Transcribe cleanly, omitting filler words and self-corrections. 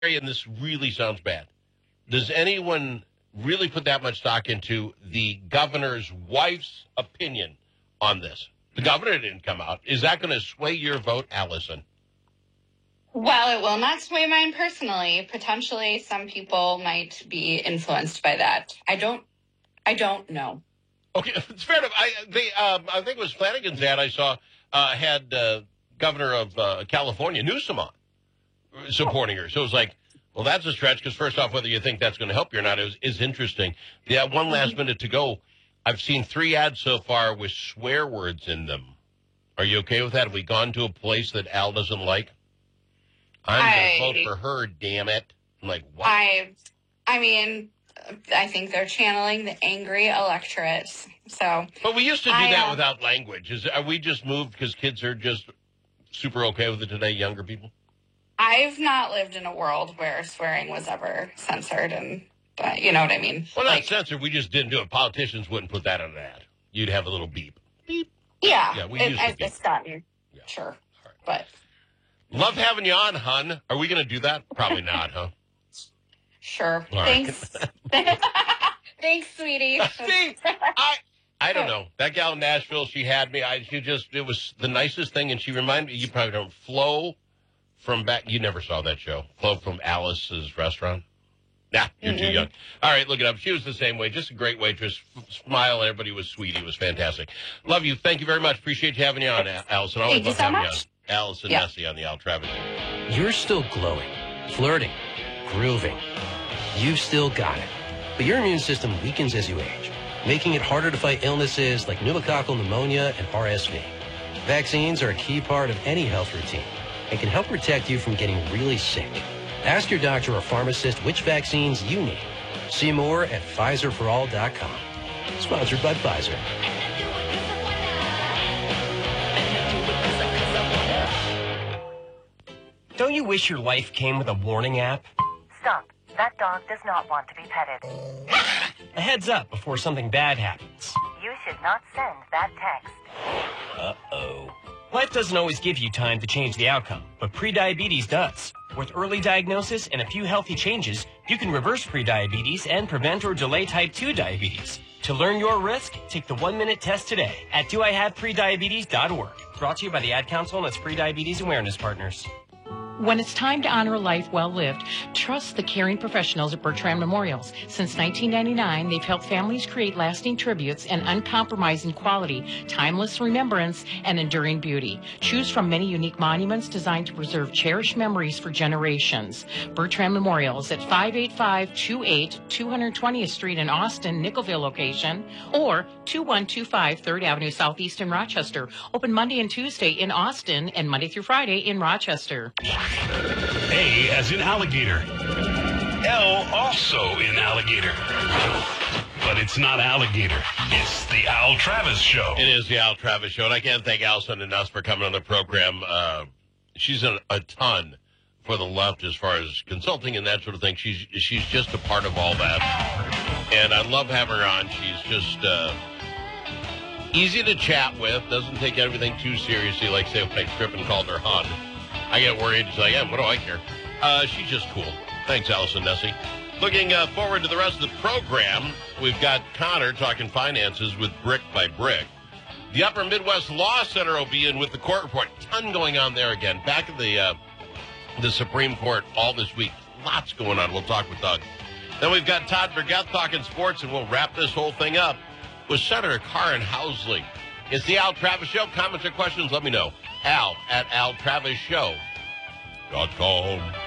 and this really sounds bad. Does anyone really put that much stock into the governor's wife's opinion on this? The governor didn't come out. Is that going to sway your vote, Allison? Well, it will not sway mine personally. Potentially, some people might be influenced by that. I don't know. Okay, it's fair enough. I think it was Flanagan's ad I saw had governor of California, Newsom, on supporting her. So it was like, well, that's a stretch because first off, whether you think that's going to help you or not is interesting. Yeah, one last minute to go. I've seen 3 ads so far with swear words in them. Are you okay with that? Have we gone to a place that Al doesn't like? I'm going to vote for her, damn it. I'm like, what? I mean, I think they're channeling the angry electorate. So, but we used to do that without language. Are we just moved because kids are just super okay with it today, younger people? I've not lived in a world where swearing was ever censored, and you know what I mean? Well, not censored. We just didn't do it. Politicians wouldn't put that on an ad. You'd have a little beep. Beep. Yeah, it's done. Yeah. Sure. Right. But love having you on, hun. Are we going to do that? Probably not, huh? Sure. All Thanks. Right. Thanks, sweetie. See, I don't know. That gal in Nashville, she had me. It was the nicest thing, and she reminded me, you probably don't, Flo from back, you never saw that show. Flo from Alice's Restaurant. Nah, you're too young. All right, look it up. She was the same way. Just a great waitress. Smile. Everybody was sweet. It was fantastic. Love you. Thank you very much. Appreciate you having you on, Allison. Thank you so much. Allison Nessie on the Al Travis Show. You're still glowing, flirting, grooving. You've still got it. But your immune system weakens as you age, making it harder to fight illnesses like pneumococcal pneumonia and RSV. Vaccines are a key part of any health routine and can help protect you from getting really sick. Ask your doctor or pharmacist which vaccines you need. See more at PfizerForAll.com. Sponsored by Pfizer. Don't you wish your life came with a warning app? Stop. That dog does not want to be petted. A heads up before something bad happens. You should not send that text. Uh-oh. Life doesn't always give you time to change the outcome, but prediabetes does. With early diagnosis and a few healthy changes, you can reverse prediabetes and prevent or delay type 2 diabetes. To learn your risk, take the 1-minute test today at doihaveprediabetes.org. Brought to you by the Ad Council and its Prediabetes Awareness Partners. When it's time to honor a life well lived, trust the caring professionals at Bertrand Memorials. Since 1999, they've helped families create lasting tributes and uncompromising quality, timeless remembrance, and enduring beauty. Choose from many unique monuments designed to preserve cherished memories for generations. Bertrand Memorials at 58528 220th Street in Austin, Nickelville location, or 2125 3rd Avenue Southeast in Rochester. Open Monday and Tuesday in Austin and Monday through Friday in Rochester. A as in alligator. L also in alligator. But it's not alligator. It's the Al Travis Show. It is the Al Travis Show, and I can't thank Allison enough for coming on the program. She's a ton for the left as far as consulting and that sort of thing. She's just a part of all that. And I love having her on. She's just easy to chat with, doesn't take everything too seriously, like, say, when I tripped and called her hun. I get worried. It's like, yeah, what do I care? She's just cool. Thanks, Allison Nessie. Looking forward to the rest of the program, we've got Connor talking finances with Brick by Brick. The Upper Midwest Law Center will be in with the court report. Ton going on there again. Back at the Supreme Court all this week. Lots going on. We'll talk with Doug. Then we've got Todd Burgett talking sports, and we'll wrap this whole thing up with Senator Karin Housley. It's the Al Travis Show. Comments or questions, let me know. Al at AlTravisShow.com.